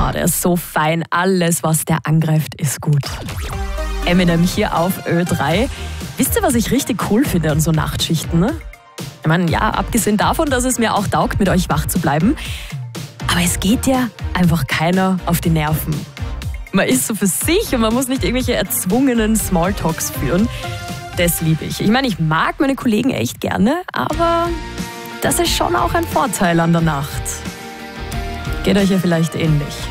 der ist so fein. Alles, was der angreift, ist gut. Eminem hier auf Ö3. Wisst ihr, was ich richtig cool finde an so Nachtschichten? Ne? Ich meine, ja, abgesehen davon, dass es mir auch taugt, mit euch wach zu bleiben. Aber es geht ja einfach keiner auf die Nerven. Man ist so für sich und man muss nicht irgendwelche erzwungenen Smalltalks führen. Das liebe ich. Ich meine, ich mag meine Kollegen echt gerne, aber das ist schon auch ein Vorteil an der Nacht. Geht euch ja vielleicht ähnlich.